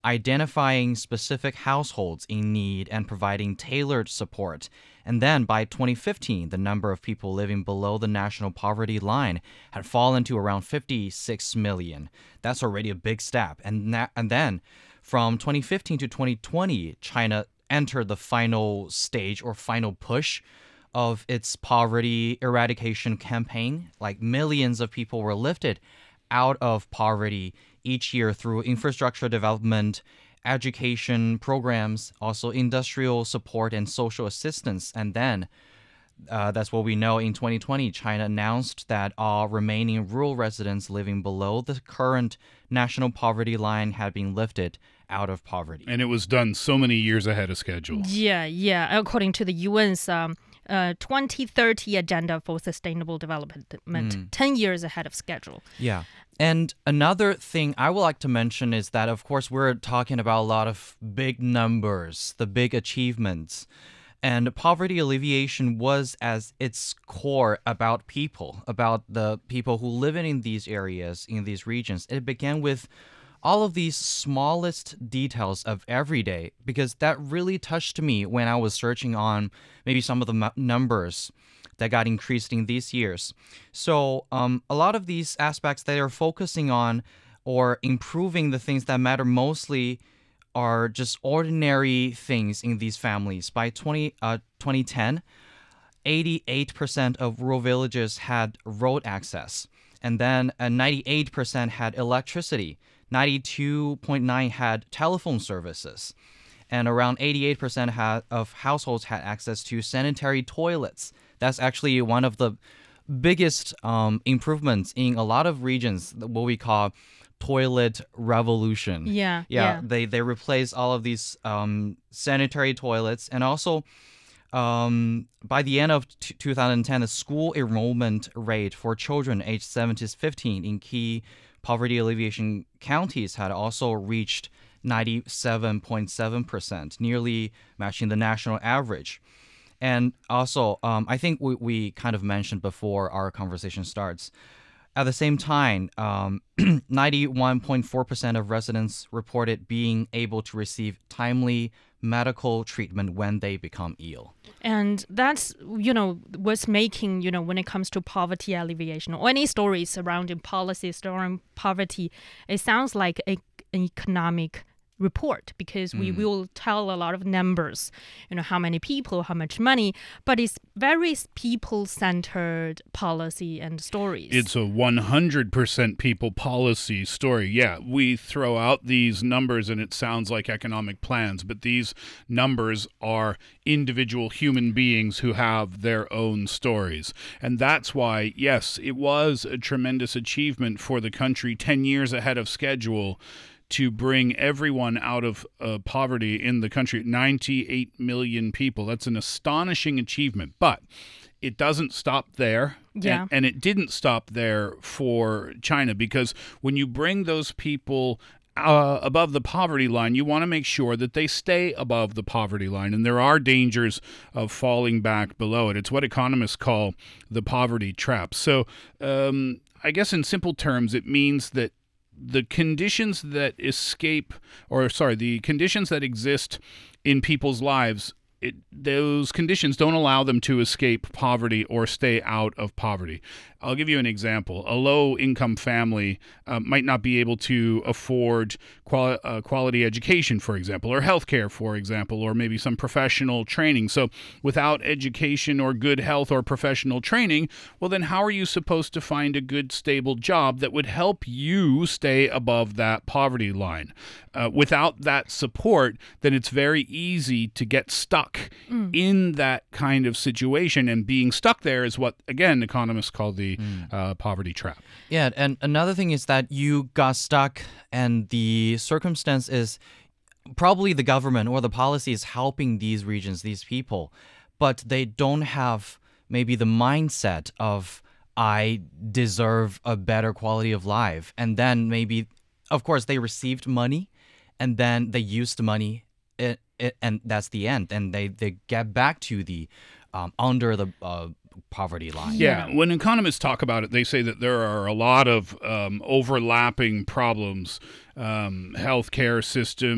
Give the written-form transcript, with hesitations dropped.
identifying specific households in need and providing tailored support. And then by 2015, the number of people living below the national poverty line had fallen to around 56 million. That's already a big step. And then from 2015 to 2020, China entered the final stage or final push of its poverty eradication campaign. Like millions of people were lifted out of poverty each year through infrastructure development, education programs, also industrial support and social assistance. And then that's what we know in 2020, China announced that all remaining rural residents living below the current national poverty line had been lifted out of poverty. And it was done so many years ahead of schedule. Yeah. According to the UN's 2030 Agenda for Sustainable Development, 10 years ahead of schedule. Yeah. And another thing I would like to mention is that, of course, we're talking about a lot of big numbers, the big achievements. And poverty alleviation was, as its core, about people, about the people who live in these areas, in these regions. It began with all of these smallest details of every day, because that really touched me when I was searching on maybe some of the numbers that got increased in these years. So a lot of these aspects that are focusing on or improving the things that matter mostly are just ordinary things in these families. By 2010, 88% of rural villages had road access, and then 98% had electricity, 92.9% had telephone services, and around 88% of households had access to sanitary toilets. That's actually one of the biggest improvements in a lot of regions, what we call toilet revolution. Yeah. They replace all of these sanitary toilets, and also by the end of 2010, the school enrollment rate for children aged 7 to 15 in key poverty alleviation counties had also reached 97.7%, nearly matching the national average. And also, I think we kind of mentioned before our conversation starts, at the same time, 91.4% of residents reported being able to receive timely medical treatment when they become ill. And that's, what's making, when it comes to poverty alleviation or any stories surrounding policies surrounding poverty, it sounds like an economic report, because we will tell a lot of numbers, how many people, how much money, but it's very people-centered policy and stories. It's a 100% people policy story. Yeah, we throw out these numbers and it sounds like economic plans, but these numbers are individual human beings who have their own stories. And that's why, yes, it was a tremendous achievement for the country 10 years ahead of schedule to bring everyone out of poverty in the country, 98 million people. That's an astonishing achievement, but it doesn't stop there. Yeah. And it didn't stop there for China, because when you bring those people above the poverty line, you want to make sure that they stay above the poverty line. And there are dangers of falling back below it. It's what economists call the poverty trap. So I guess in simple terms, it means that the conditions that the conditions that exist in people's lives, those conditions don't allow them to escape poverty or stay out of poverty. I'll give you an example. A low-income family might not be able to afford quality education, for example, or healthcare, for example, or maybe some professional training. So without education or good health or professional training, well, then how are you supposed to find a good, stable job that would help you stay above that poverty line? Without that support, then it's very easy to get stuck in that kind of situation. And being stuck there is what, again, economists call the poverty trap. Yeah, and another thing is that you got stuck, and the circumstance is probably the government or the policy is helping these regions, these people, but they don't have maybe the mindset of, I deserve a better quality of life. And then maybe, of course, they received money, and then they used the money, and that's the end. And they get back to the under the poverty line. Yeah, when economists talk about it, they say that there are a lot of overlapping problems, healthcare system,